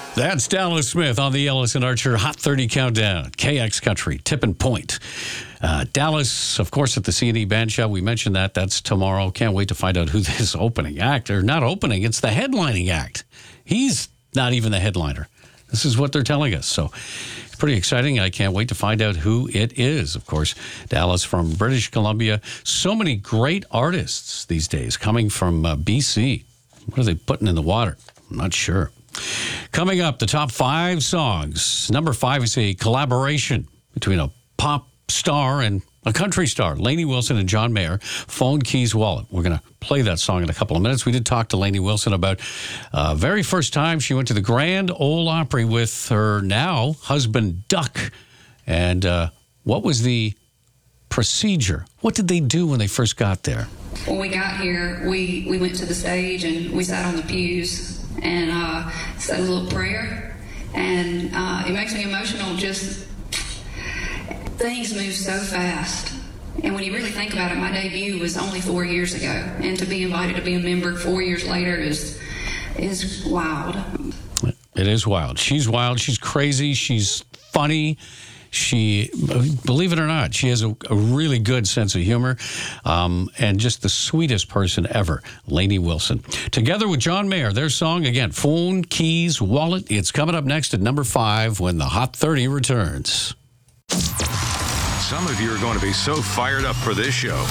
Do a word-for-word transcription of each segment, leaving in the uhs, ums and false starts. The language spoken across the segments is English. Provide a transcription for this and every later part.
That's Dallas Smith on the Ellis and Archer Hot thirty Countdown. K X Country, Tipping Point. Uh, Dallas, of course, at the C and E Band Show. We mentioned that. That's tomorrow. Can't wait to find out who this opening act, or not opening, it's the headlining act. He's not even the headliner. This is what they're telling us. So it's pretty exciting. I can't wait to find out who it is. Of course, Dallas from British Columbia. So many great artists these days coming from uh, B C. What are they putting in the water? I'm not sure. Coming up, the top five songs. Number five is a collaboration between a pop star and a country star, Lainey Wilson and John Mayer, Phone Keys Wallet. We're going to play that song in a couple of minutes. We did talk to Lainey Wilson about uh, very first time she went to the Grand Ole Opry with her now husband, Duck. And uh, what was the procedure? What did they do when they first got there? When we got here, we, we went to the stage and we sat on the pews and uh, said a little prayer. And uh, it makes me emotional. Just things move so fast. And when you really think about it, my debut was only four years ago. And to be invited to be a member four years later is is wild. It is wild. She's wild. She's crazy. She's funny. She, believe it or not, she has a, a really good sense of humor, um, and just the sweetest person ever, Lainey Wilson. Together with John Mayer, their song, again, Phone Keys Wallet. It's coming up next at number five when the Hot thirty returns. Some of you are going to be so fired up for this show.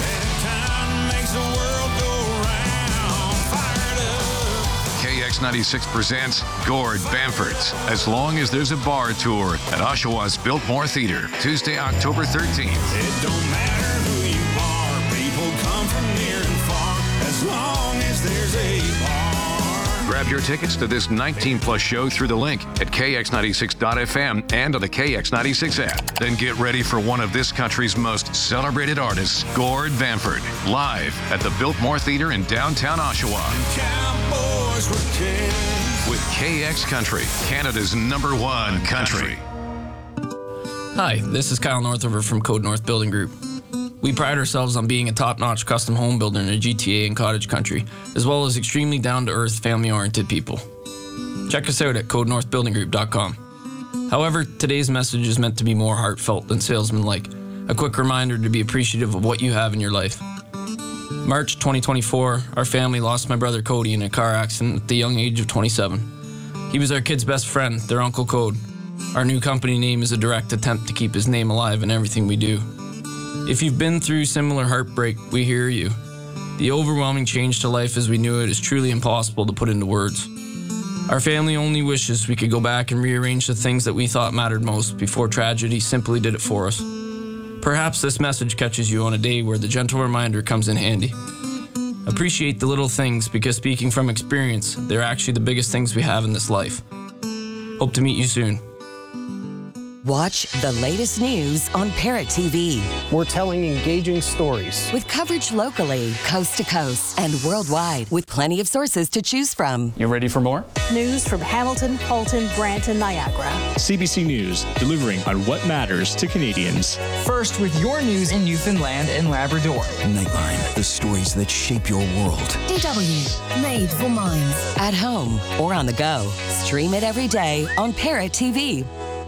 K X ninety-six presents Gord Bamford's As Long as There's a Bar Tour at Oshawa's Biltmore Theatre, Tuesday, October thirteenth. It don't matter who you are, people come from near and far, as long as there's a bar. Grab your tickets to this nineteen plus show through the link at K X ninety-six dot F M and on the K X ninety-six app. Then get ready for one of this country's most celebrated artists, Gord Bamford, live at the Biltmore Theatre in downtown Oshawa. Cowboys were kings. With K X Country, Canada's number one country. Hi, this is Kyle Northover from Code North Building Group. We pride ourselves on being a top-notch custom home builder in the G T A and cottage country, as well as extremely down-to-earth, family-oriented people. Check us out at code north building group dot com. However, today's message is meant to be more heartfelt than salesman-like. A quick reminder to be appreciative of what you have in your life. March twenty twenty-four, our family lost my brother Cody in a car accident at the young age of twenty-seven. He was our kid's best friend, their Uncle Code. Our new company name is a direct attempt to keep his name alive in everything we do. If you've been through similar heartbreak, we hear you. The overwhelming change to life as we knew it is truly impossible to put into words. Our family only wishes we could go back and rearrange the things that we thought mattered most before tragedy simply did it for us. Perhaps this message catches you on a day where the gentle reminder comes in handy. Appreciate the little things because, speaking from experience, they're actually the biggest things we have in this life. Hope to meet you soon. Watch the latest news on Parrot T V. We're telling engaging stories with coverage locally, coast to coast, and worldwide, with plenty of sources to choose from. You ready for more? News from Hamilton, Halton, Brantton, Niagara. C B C News, delivering on what matters to Canadians. First with your news in Newfoundland and Labrador. Nightline, the stories that shape your world. D W, made for minds. At home or on the go. Stream it every day on Parrot T V.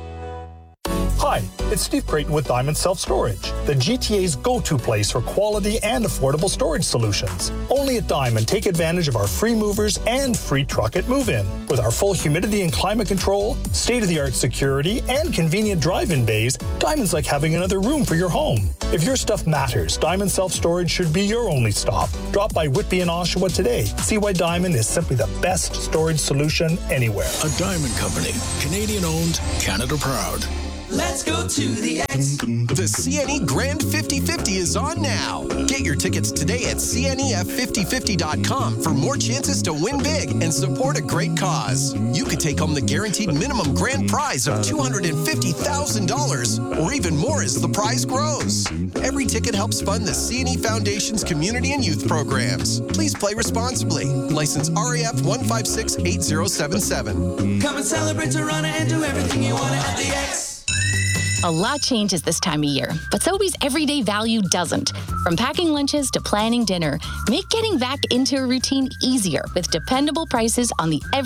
Hi, it's Steve Creighton with Diamond Self-Storage, the G T A's go-to place for quality and affordable storage solutions. Only at Diamond, take advantage of our free movers and free truck at move-in. With our full humidity and climate control, state-of-the-art security, and convenient drive-in bays, Diamond's like having another room for your home. If your stuff matters, Diamond Self-Storage should be your only stop. Drop by Whitby and Oshawa today. See why Diamond is simply the best storage solution anywhere. A Diamond Company, Canadian-owned, Canada proud. Let's go to the X. The C N E Grand fifty fifty is on now. Get your tickets today at C N E F fifty fifty dot com for more chances to win big and support a great cause. You could take home the guaranteed minimum grand prize of two hundred fifty thousand dollars or even more as the prize grows. Every ticket helps fund the C N E Foundation's community and youth programs. Please play responsibly. License R A F one five six eight zero seven seven. Come and celebrate Toronto and do everything you want at the X. A lot changes this time of year, but Sobeys everyday value doesn't. From packing lunches to planning dinner, make getting back into a routine easier with dependable prices on the every